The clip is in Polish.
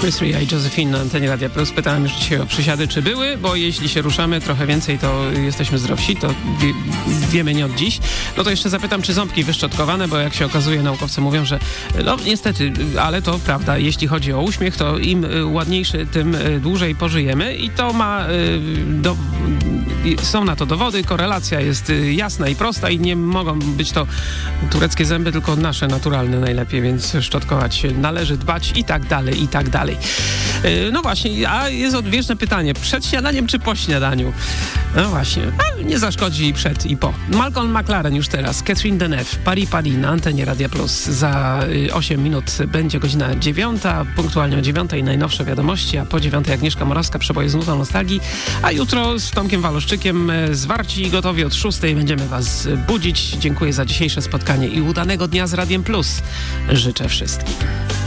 Chris Rea i Josephine na antenie Radia Plus. Pytałem już dzisiaj o przysiady, czy były, bo jeśli się ruszamy trochę więcej, to jesteśmy zdrowsi, to wiemy nie od dziś. No to jeszcze zapytam, czy ząbki wyszczotkowane, bo jak się okazuje, naukowcy mówią, że no niestety, ale to prawda, jeśli chodzi o uśmiech, to im ładniejszy, tym dłużej pożyjemy i to ma są na to dowody, korelacja jest jasna i prosta i nie mogą być to tureckie zęby, tylko nasze naturalne najlepiej, więc szczotkować należy, dbać i tak dalej, i tak dalej. No właśnie, a jest odwieczne pytanie, przed śniadaniem czy po śniadaniu? No właśnie, nie zaszkodzi przed i po. Malcolm McLaren już teraz, Catherine Deneuve, Paris Paris na antenie Radia Plus. Za 8 minut będzie godzina 9, punktualnie o 9 najnowsze wiadomości, a po 9 Agnieszka Morawska, przeboje z nutą nostalgii, a jutro z Tomkiem Waloszczykiem zwarci i gotowi od 6 będziemy was budzić. Dziękuję za dzisiejsze spotkanie i udanego dnia z Radiem Plus. Życzę wszystkim.